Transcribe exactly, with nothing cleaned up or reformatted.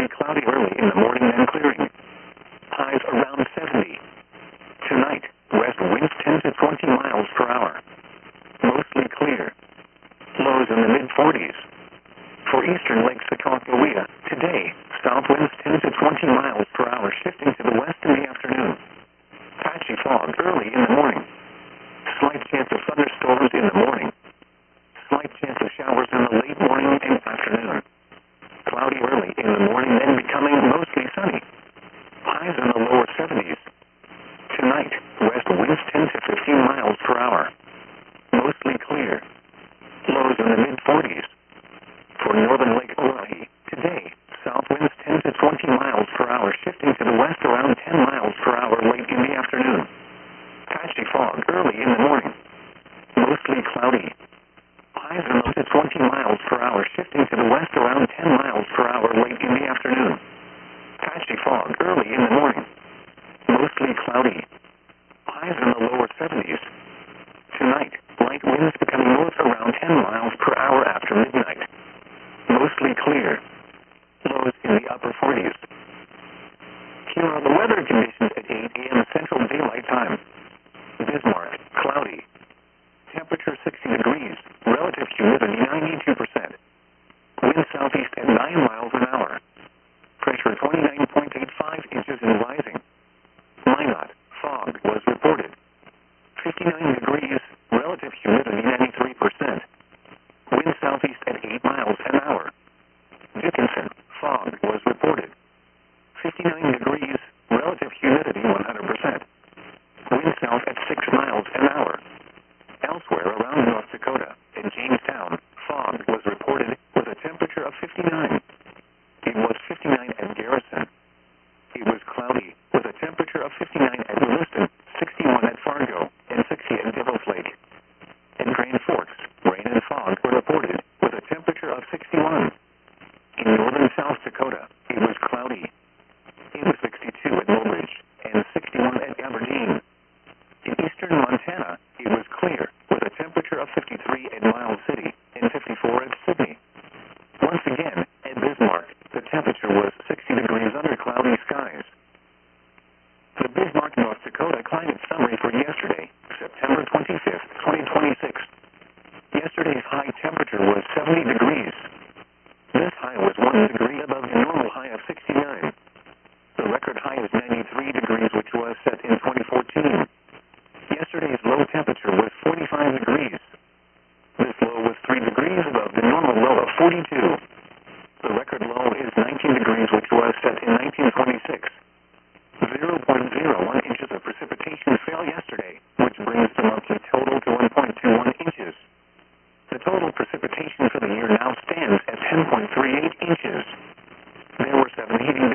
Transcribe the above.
Mostly cloudy early in the morning and clearing. Highs around seventy. Tonight, west winds ten to twenty miles per hour. Mostly clear. Lows in the mid forties. For eastern Lake Sakakawea, today, south winds ten to twenty miles per hour shifting to the west in the afternoon. Patchy fog early in the morning. Slight chance of thunderstorms in the morning. Slight chance of showers in the late morning and afternoon. Cloudy early in the morning, then becoming mostly sunny. Highs in the lower seventies. Tonight, west winds ten to fifteen miles per hour. Mostly clear. Lows in the mid forties. For northern Lake Oahe, today, south winds ten to twenty miles per hour shifting to the west around ten miles per hour late in the afternoon. Patchy fog early in the morning. Mostly cloudy. Highs in the to twenty miles per hour shifting to the west around ten miles per hour late in the afternoon. Patchy fog early in the morning. Mostly cloudy. Highs in the lower seventies. Tonight, light winds becoming north around ten miles per hour after midnight. Mostly clear. Lows in the upper forties. Here are the weather conditions at eight a.m. Central Daylight Time. Bismarck, cloudy. Temperature sixty degrees. Relative humidity ninety-two percent. Wind southeast at nine miles an hour. Pressure twenty-nine point eight five inches and rising. Minot, fog was reported. fifty-nine degrees. Relative humidity ninety-three percent. Wind southeast at eight miles an hour. Dickinson, fog was reported. fifty-nine degrees. Relative humidity one hundred percent. Wind south at six miles an hour. Elsewhere around North Dakota, in Jamestown, fog was reported with a temperature of fifty-nine. It was fifty-nine at Garrison. It was cloudy with a temperature of fifty-nine at Lewiston, sixty-one at Fargo, and sixty at Devil's Lake. In Grand Forks, rain and fog were reported with a temperature of sixty-one. In northern South Dakota, it was cloudy. It was sixty-two at Mulbridge and sixty-one at Aberdeen. In eastern Montana, it was clear with a temperature of fifty-three at Miles City and fifty-four at Sydney. Once again, at Bismarck, the temperature was sixty degrees under cloudy skies. The Bismarck, North Dakota climate summary for yesterday, September twenty-fifth, twenty twenty-six. Yesterday's high temperature was seventy degrees. This high was one degree above the normal high of sixty-nine. The record high is ninety-three degrees, which was set in twenty fourteen. Yesterday's low temperature was forty-five degrees. This low was three degrees above the normal low of forty-two. The record low is nineteen degrees, which was set in nineteen twenty-six. zero point zero one inches of precipitation fell yesterday, which brings the monthly total to one point two one inches. The total precipitation for the year now stands at ten point three eight inches. There were seven heating